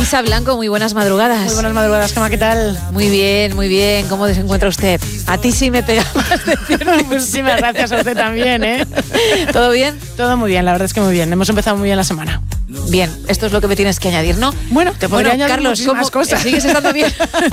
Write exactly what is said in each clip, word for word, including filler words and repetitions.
Isa Blanco, muy buenas madrugadas. Muy buenas madrugadas, Gemma, ¿qué tal? Muy bien, muy bien. ¿Cómo se encuentra usted? A ti sí me pega más decirlo. Muchísimas gracias a usted también, ¿eh? ¿Todo bien? Todo muy bien, la verdad es que muy bien. Hemos empezado muy bien la semana. Bien, esto es lo que me tienes que añadir, ¿no? Bueno, te podría bueno, añadir Carlos, muchísimas ¿cómo cosas. ¿Sigues estando bien?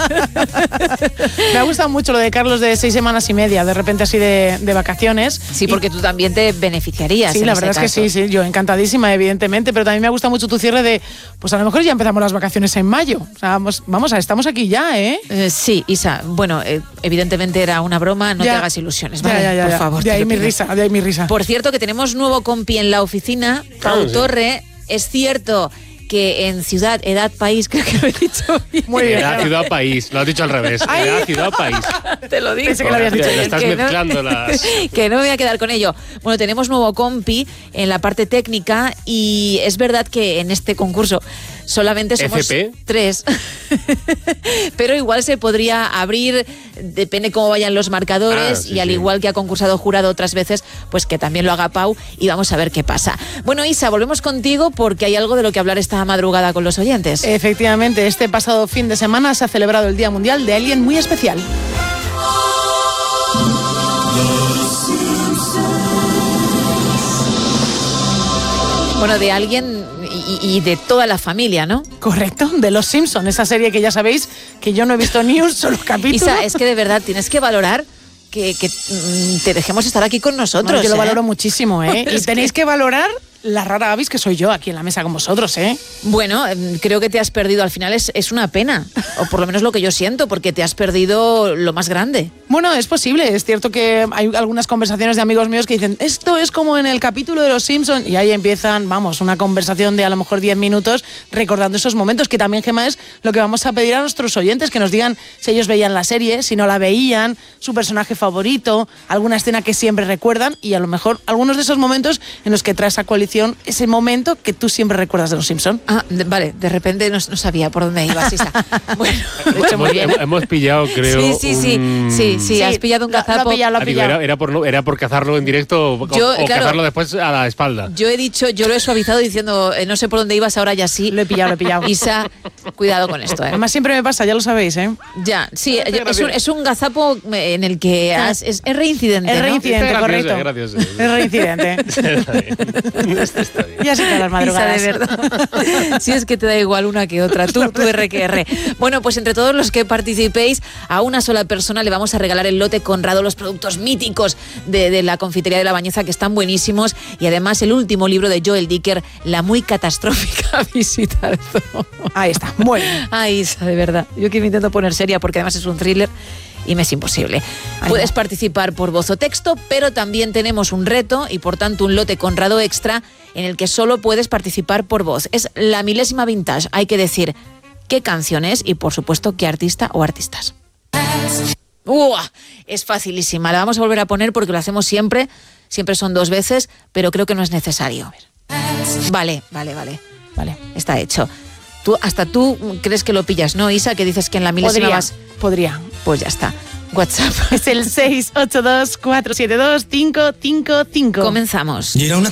Me ha gustado mucho lo de Carlos de seis semanas y media, de repente así de, de vacaciones. Sí, porque y... tú también te beneficiarías. Sí, en la ese verdad caso. es que sí, sí, yo encantadísima, evidentemente, pero también me ha gustado mucho tu cierre de, pues a lo mejor ya empezamos las vacaciones en mayo. O sea, vamos, vamos a, estamos aquí ya, ¿eh? eh sí, Isa, bueno, eh, evidentemente era una broma, no ya. te hagas ilusiones, ¿vale? Ya, ya, ya, por ya. favor. De ahí mi risa, de ahí mi risa. Por cierto, que tenemos nuevo compi en la oficina, Pau Torre. Es cierto que en ciudad, edad, país, creo que lo he dicho bien. Muy bien. Edad, ciudad, país. Lo has dicho al revés. Ay. Edad, ciudad, país. Te lo digo. Pensé que lo habías dicho bien. bien. Estás que mezclando no, las... Que no me voy a quedar con ello. Bueno, tenemos nuevo compi en la parte técnica y es verdad que en este concurso solamente somos ¿F P? tres. Pero igual se podría abrir, depende cómo vayan los marcadores, ah, sí, y al sí. igual que ha concursado jurado otras veces, pues que también lo haga Pau y vamos a ver qué pasa. Bueno, Isa, volvemos contigo porque hay algo de lo que hablar esta madrugada con los oyentes. Efectivamente, este pasado fin de semana se ha celebrado el Día Mundial de alguien muy especial. Bueno, de alguien y, y de toda la familia, ¿no? Correcto, de Los Simpson, esa serie que ya sabéis que yo no he visto ni un solo capítulo. Isa, es que de verdad tienes que valorar que, que mm, te dejemos estar aquí con nosotros. No, yo lo ¿eh? valoro muchísimo, ¿eh? Y tenéis que valorar la rara avis que soy yo aquí en la mesa con vosotros, ¿eh? Bueno, creo que te has perdido. Al final es, es una pena, o por lo menos lo que yo siento, porque te has perdido lo más grande. Bueno, es posible. Es cierto que hay algunas conversaciones de amigos míos que dicen esto es como en el capítulo de Los Simpson, y ahí empiezan, vamos, una conversación de a lo mejor diez minutos recordando esos momentos, que también, Gemma, es lo que vamos a pedir a nuestros oyentes, que nos digan si ellos veían la serie, si no la veían, su personaje favorito, alguna escena que siempre recuerdan, y a lo mejor algunos de esos momentos en los que traes a coalición ese momento que tú siempre recuerdas de Los Simpson. Ah, de, vale, de repente no, no sabía por dónde ibas, Isa. Bueno, de hecho, muy bien. Hemos, hemos pillado, creo. Sí, sí, sí, un... sí, sí, Sí, has pillado un lo- lo ha gazapo. pillado, lo ha Ah, digo, pillado. era, era, por, no- era por cazarlo en directo o, Yo, o claro. cazarlo después a la espalda. Yo he dicho, yo lo he suavizado diciendo, eh, no sé por dónde ibas, ahora ya sí. Lo he pillado, lo he pillado. Isa, cuidado con esto, ¿eh? Además siempre me pasa, ya lo sabéis, ¿eh? Ya, sí, Está es un, gracioso. es un gazapo en el que has- es, es reincidente, Es ¿no? reincidente, Está gracioso, correcto. es gracioso. Es reincidente. Está bien. Está bien. Y así todas las Isa, madrugadas. de verdad. Si es que te da igual una que otra, tú, tú R que R. Bueno, pues entre todos los que participéis, a una sola persona le vamos a regalar el lote Conrado, los productos míticos de, de la confitería de La Bañeza, que están buenísimos, y además el último libro de Joel Dicker, La muy catastrófica visita al zoo. Ahí está, bueno. Ay, Isa, de verdad. Yo que me intento poner seria porque además es un thriller y me es imposible. Ay, Puedes no. participar por voz o texto, pero también tenemos un reto y por tanto un lote Conrado extra en el que solo puedes participar por voz. Es la milésima vintage. Hay que decir qué canción es y por supuesto qué artista o artistas. ¡Uah! Es facilísima. La vamos a volver a poner porque lo hacemos siempre. Siempre son dos veces, pero creo que no es necesario. Vale, vale, vale. Vale, está hecho. Tú, hasta tú crees que lo pillas, ¿no, Isa? Que dices que en la milésima Podría, vas... podría. Pues ya está. WhatsApp. Es el seis ocho dos, cuatro siete dos, cinco cinco cinco. Comenzamos. Y era una